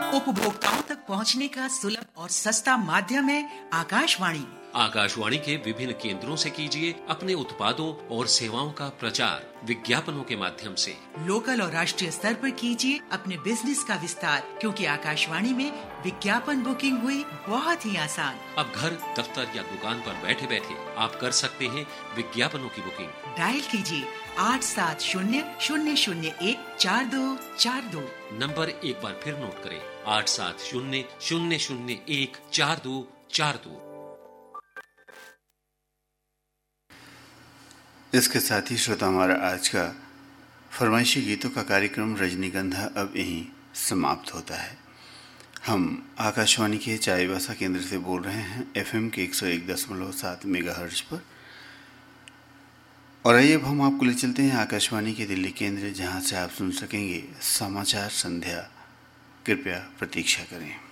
उपभोक्ताओं तक पहुंचने का सुलभ और सस्ता माध्यम है आकाशवाणी। आकाशवाणी के विभिन्न केंद्रों से कीजिए अपने उत्पादों और सेवाओं का प्रचार विज्ञापनों के माध्यम से। लोकल और राष्ट्रीय स्तर पर कीजिए अपने बिजनेस का विस्तार, क्योंकि आकाशवाणी में विज्ञापन बुकिंग हुई बहुत ही आसान। अब घर, दफ्तर या दुकान पर बैठे बैठे आप कर सकते हैं विज्ञापनों की बुकिंग। डायल कीजिए 8700014242। नंबर एक बार फिर नोट करें, 8700014242। इसके साथ ही श्रोता हमारा आज का फरमाइशी गीतों का कार्यक्रम रजनीगंधा अब यहीं समाप्त होता है। हम आकाशवाणी के चाईबासा केंद्र से बोल रहे हैं FM के 101.7 मेगाहर्ट्ज पर। और आइए अब हम आपको ले चलते हैं आकाशवाणी के दिल्ली केंद्र, जहां से आप सुन सकेंगे समाचार संध्या। कृपया प्रतीक्षा करें।